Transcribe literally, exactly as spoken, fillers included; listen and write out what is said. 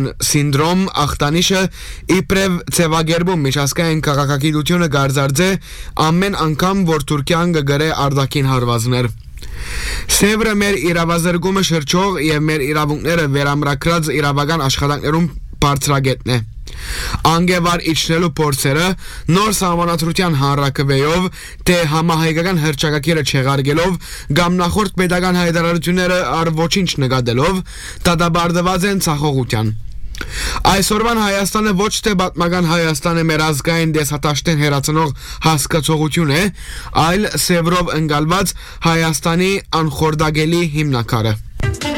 սինդրոմ ախտանիշը իբրև ձևակերպում միջազգային քաղաքագիտությունը գարձարձ է ամեն անգամ, որ Թուրքիան կգրե արտաքին հարվածներ։ Սևրը մեր իրավազրկումը շրջող եւ մեր իրավունքները վերամրագրած իրավական աշխատանքներում բարձրագետն է։ Անգևար իջնելու փորձերը նոր սահմանադրության հանրակրվեով, թե համահայկական հռչակագիրը չեղարկելով կամ նախորդ պետական հայտարարությունները առ ոչինչ նկատելով դատաբարդված են ցախողության։ Այսօրվան Հայաստանը ոչ թե պատմական Հայաստանը մեր ազգային դեսատաշտեն հերացնող հասկացողություն է, այլ սևրով ընկալված Հայաստանի անխորդագելի հիմնակարը։